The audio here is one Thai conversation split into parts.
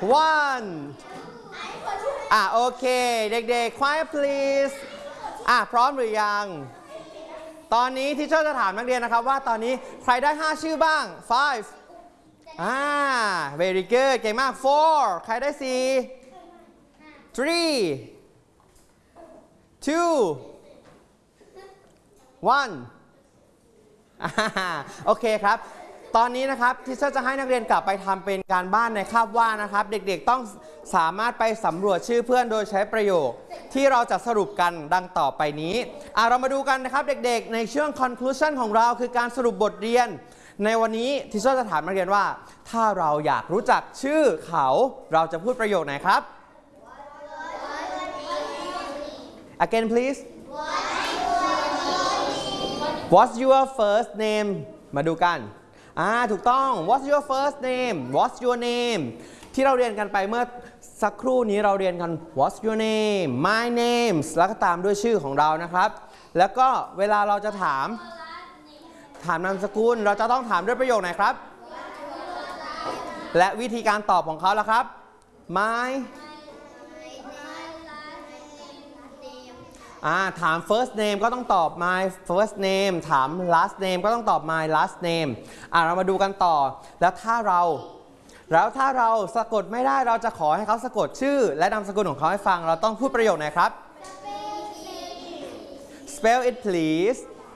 one โอเคเด็กๆ quiet please พร้อมหรือยังตอนนี้ที่เชอร์จะถามนักเรียนนะครับว่าตอนนี้ใครได้5ชื่อบ้าง5very good เก่งมาก4ใครได้4 3 2 1โอเคครับตอนนี้นะครับที่เชอร์จะให้นักเรียนกลับไปทำเป็นการบ้านในคาบว่านะครับเด็กๆต้องสามารถไปสำรวจชื่อเพื่อนโดยใช้ประโยคที่เราจะสรุปกันดังต่อไปนี้เรามาดูกันนะครับเด็กๆในช่วง conclusion ของเราคือการสรุปบทเรียนในวันนี้ที่เชอร์จะถามนักเรียนว่าถ้าเราอยากรู้จักชื่อเขาเราจะพูดประโยคไหนครับ again please What's your first name มาดูกันถูกต้อง What's your first name What's your name ที่เราเรียนกันไปเมื่อสักครู่นี้เราเรียนกัน What's your name My name แล้วก็ตามด้วยชื่อของเรานะครับแล้วก็เวลาเราจะถามนามสกุลเราจะต้องถามด้วยประโยคไหนครับและวิธีการตอบของเขาล่ะครับ Myถาม first name ก็ต้องตอบ my first name ถาม last name ก็ต้องตอบ my last name เรามาดูกันต่อแล้วถ้าเราสะกดไม่ได้เราจะขอให้เขาสะกดชื่อและนามสกุลของเขาให้ฟังเราต้องพูดประโยคไหนครับ spell it please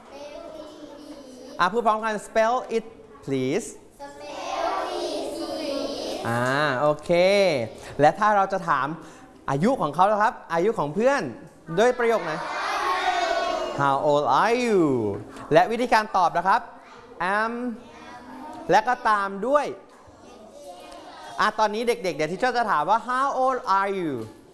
พูดพร้อมกัน spell it please โอเคและถ้าเราจะถามอายุของเขาแล้วครับอายุของเพื่อนด้วยประโยคไหน How old are you และวิธีการตอบนะครับ am และก็ตามด้วยตอนนี้เด็กๆเดี๋ยวที่จะถามว่า How old are you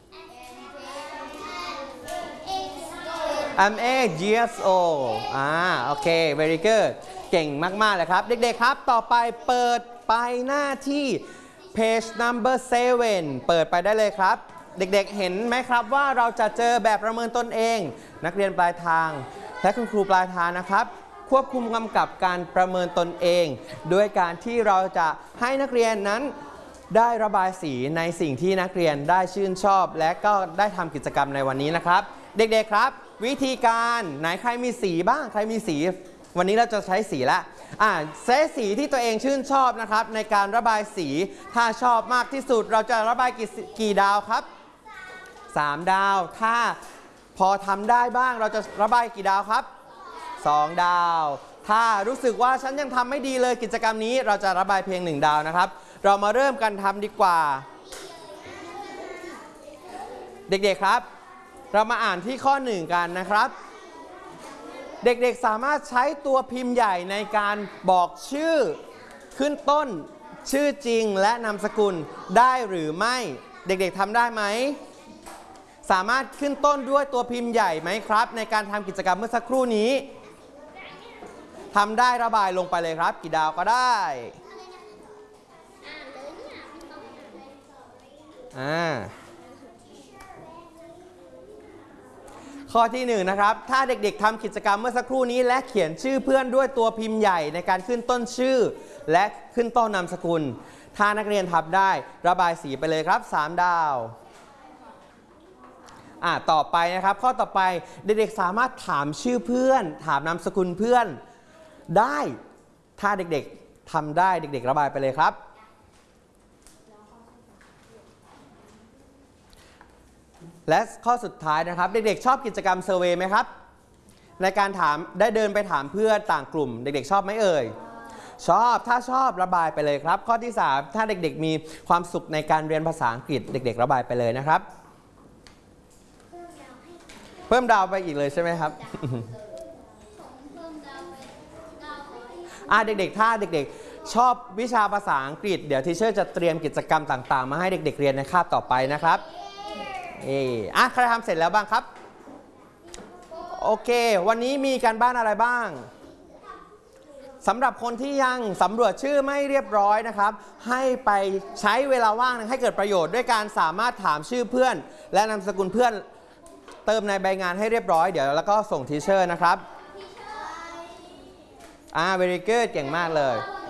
I'm 8 years old โอเค very good เก่งมากๆเลยครับเด็กๆครับต่อไปเปิดไปหน้าที่ page number 7 เปิดไปได้เลยครับเด็กๆเห็นไหมครับว่าเราจะเจอแบบประเมินตนเองนักเรียนปลายทางและคุณครูปลายทางนะครับควบคุมกำกับการประเมินตนเองโดยการที่เราจะให้นักเรียนนั้นได้ระบายสีในสิ่งที่นักเรียนได้ชื่นชอบและก็ได้ทำกิจกรรมในวันนี้นะครับเด็กๆครับวิธีการไหนใครมีสีบ้างใครมีสีวันนี้เราจะใช้สีละใช้สีที่ตัวเองชื่นชอบนะครับในการระบายสีถ้าชอบมากที่สุดเราจะระบายกี่ดาวครับ3 ดาวถ้าพอทำได้บ้างเราจะระบายกี่ดาวครับ2 ดาวถ้ารู้สึกว่าฉันยังทำไม่ดีเลยกิจกรรมนี้เราจะระบายเพียง1 ดาวนะครับเรามาเริ่มกันทำดีกว่าเด็กๆครับเรามาอ่านที่ข้อ1กันนะครับเด็กๆสามารถใช้ตัวพิมพ์ใหญ่ในการบอกชื่อขึ้นต้นชื่อจริงและนามสกุลได้หรือไม่เด็กๆทำได้ไหมสามารถขึ้นต้นด้วยตัวพิมพ์ใหญ่ไหมครับในการทำกิจกรรมเมื่อสักครู่นี้ทำได้ระบายลงไปเลยครับกี่ดาวก็ได้ข้อที่1นะครับถ้าเด็กๆทำกิจกรรมเมื่อสักครู่นี้และเขียนชื่อเพื่อนด้วยตัวพิมพ์ใหญ่ในการขึ้นต้นชื่อและขึ้นต้นนามสกุลถ้านักเรียนทำได้ระบายสีไปเลยครับ3 ดาวต่อไปนะครับข้อต่อไปเด็กๆสามารถถามชื่อเพื่อนถามนามสกุลเพื่อนได้ถ้าเด็กๆทำได้เด็กๆระบายไปเลยครับและข้อสุดท้ายนะครับเด็กๆชอบกิจกรรมเซอร์เวย์ไหมครับในการถามได้เดินไปถามเพื่อนต่างกลุ่มเด็กๆชอบไหมเอ่ยชอบถ้าชอบระบายไปเลยครับข้อที่3ถ้าเด็กๆมีความสุขในการเรียนภาษาอังกฤษเด็กๆระบายไปเลยนะครับเพิ่มดาวไปอีกเลยใช่ไหมครับเด็กๆถ้าเด็กๆชอบวิชาภาษาอังกฤษเดี๋ยวทีเชอร์จะเตรียมกิจกรรมต่างๆมาให้เด็กๆเรียนในคาบต่อไปนะครับใครทำเสร็จแล้วบ้างครับโอเควันนี้มีการบ้านอะไรบ้างสำหรับคนที่ยังสำรวจชื่อไม่เรียบร้อยนะครับให้ไปใช้เวลาว่างให้เกิดประโยชน์ด้วยการสามารถถามชื่อเพื่อนและนามสกุลเพื่อนเติมในใบงานให้เรียบร้อยเดี๋ยวแล้วก็ส่งทีเชอร์นะครับvery good เก่งมากเลย